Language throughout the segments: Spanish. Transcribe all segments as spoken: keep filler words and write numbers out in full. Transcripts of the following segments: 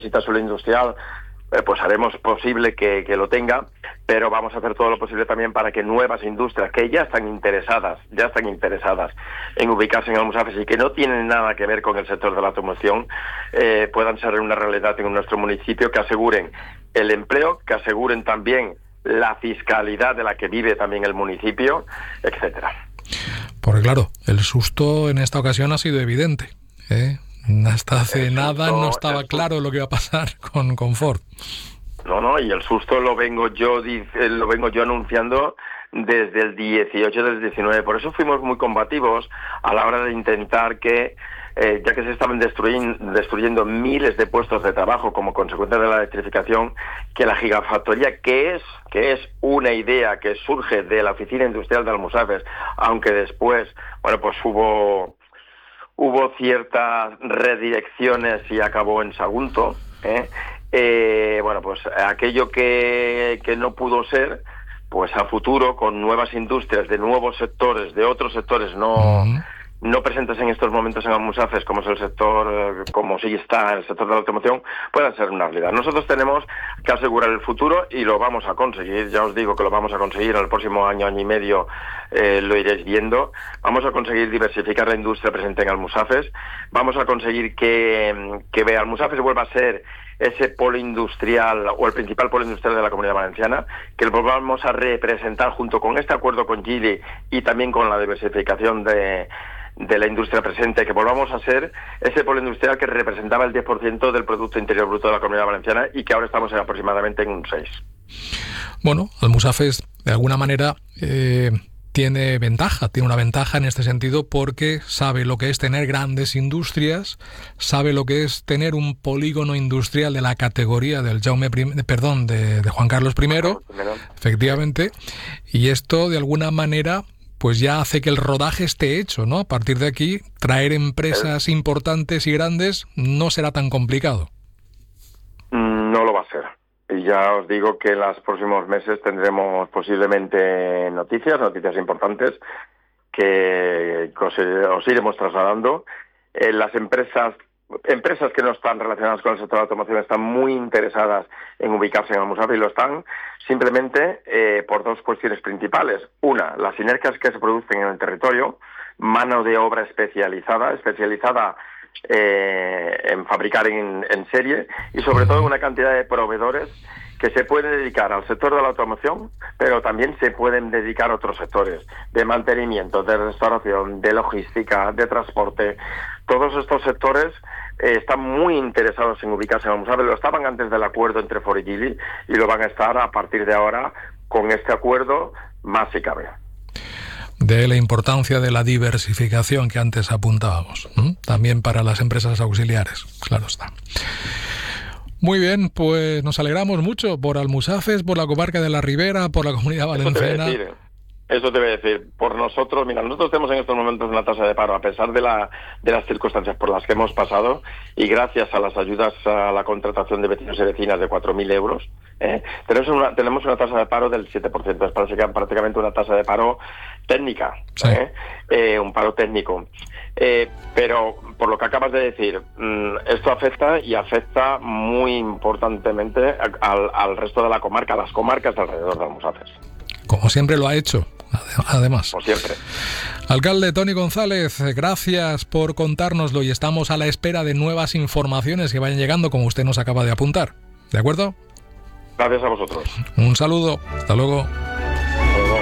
necesita suelo industrial, eh, pues haremos posible que, que lo tenga, pero vamos a hacer todo lo posible también para que nuevas industrias que ya están interesadas, ya están interesadas en ubicarse en Almusafes y que no tienen nada que ver con el sector de la automoción, eh, puedan ser una realidad en nuestro municipio, que aseguren el empleo, que aseguren también la fiscalidad de la que vive también el municipio, etcétera. Porque claro, el susto en esta ocasión ha sido evidente, ¿eh? Hasta hace el nada susto, no estaba claro lo que iba a pasar con, con Ford. No, no, y el susto lo vengo yo lo vengo yo anunciando desde el dieciocho, desde el diecinueve. Por eso fuimos muy combativos a la hora de intentar que, eh, ya que se estaban destruyendo, destruyendo miles de puestos de trabajo como consecuencia de la electrificación, que la gigafactoría, que es que es una idea que surge de la oficina industrial de Almusafes, aunque después, bueno, pues hubo hubo ciertas redirecciones y acabó en Sagunto, ¿eh? Eh, bueno, pues aquello que, que no pudo ser, pues a futuro, con nuevas industrias de nuevos sectores, de otros sectores no, uh-huh. no presentes en estos momentos en Almusafes, como es el sector, como sí está el sector de la automoción, puedan ser una realidad. Nosotros tenemos que asegurar el futuro y lo vamos a conseguir. Ya os digo que lo vamos a conseguir en el próximo año, año y medio, eh, lo iréis viendo. Vamos a conseguir diversificar la industria presente en Almusafes. Vamos a conseguir que, que Almusafes vuelva a ser ese polo industrial o el principal polo industrial de la Comunidad Valenciana, que lo volvamos a representar junto con este acuerdo con Geely y también con la diversificación de, de la industria presente, que volvamos a ser ese polo industrial que representaba el diez por ciento del Producto Interior Bruto de la Comunidad Valenciana y que ahora estamos en aproximadamente en un seis por ciento. Bueno, Almusafes, de alguna manera, eh, tiene ventaja, tiene una ventaja en este sentido porque sabe lo que es tener grandes industrias, sabe lo que es tener un polígono industrial de la categoría del Jaume prim, perdón, de, de Juan Carlos primero, efectivamente, y esto de alguna manera pues ya hace que el rodaje esté hecho, ¿no? A partir de aquí, traer empresas importantes y grandes no será tan complicado. No lo va a ser. Y ya os digo que en los próximos meses tendremos posiblemente noticias, noticias importantes que os, os iremos trasladando. Eh, las empresas empresas que no están relacionadas con el sector de la automoción están muy interesadas en ubicarse en Almusafes y lo están simplemente eh, por dos cuestiones principales. Una, las sinergias que se producen en el territorio, mano de obra especializada, especializada Eh, en fabricar en, en serie y sobre todo una cantidad de proveedores que se pueden dedicar al sector de la automoción, pero también se pueden dedicar a otros sectores de mantenimiento, de restauración, de logística, de transporte. Todos estos sectores eh, están muy interesados en ubicarse en Almusafes. Lo estaban antes del acuerdo entre Ford y Geely y lo van a estar a partir de ahora con este acuerdo más si cabe. De la importancia de la diversificación que antes apuntábamos, ¿eh? También para las empresas auxiliares, claro está. Muy bien, pues nos alegramos mucho por Almusafes, por la comarca de la Ribera, por la Comunidad Valenciana. Eso te voy a decir, eso te voy a decir. Por nosotros, mira, nosotros tenemos en estos momentos una tasa de paro, a pesar de, la, de las circunstancias por las que hemos pasado, y gracias a las ayudas a la contratación de vecinos y vecinas de cuatro mil euros, ¿eh? tenemos, una, tenemos una tasa de paro del siete por ciento, es prácticamente una tasa de paro técnica, sí. ¿eh? Eh, un paro técnico. Eh, pero por lo que acabas de decir, mmm, esto afecta y afecta muy importantemente al, al resto de la comarca, a las comarcas de alrededor de Almusafes. Como siempre lo ha hecho, además. Como siempre. Alcalde Toni González, gracias por contárnoslo y estamos a la espera de nuevas informaciones que vayan llegando, como usted nos acaba de apuntar. ¿De acuerdo? Gracias a vosotros. Un saludo. Hasta luego. Hasta luego.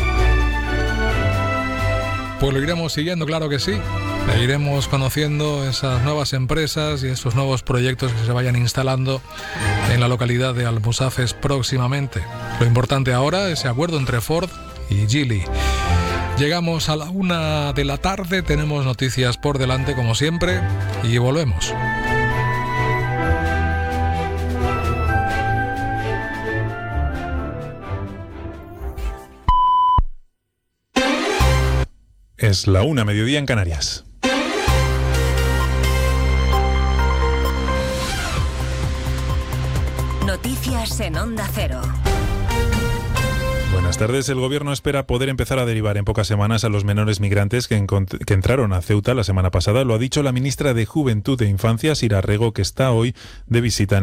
Pues lo iremos siguiendo, claro que sí. E iremos conociendo esas nuevas empresas y esos nuevos proyectos que se vayan instalando en la localidad de Almusafes próximamente. Lo importante ahora es ese acuerdo entre Ford y Geely. Llegamos a la una de la tarde, tenemos noticias por delante como siempre y volvemos. Es la una, mediodía en Canarias. Noticias en Onda Cero. Buenas tardes. El Gobierno espera poder empezar a derivar en pocas semanas a los menores migrantes que, encont- que entraron a Ceuta la semana pasada. Lo ha dicho la ministra de Juventud e Infancia, Sira Rego, que está hoy de visita en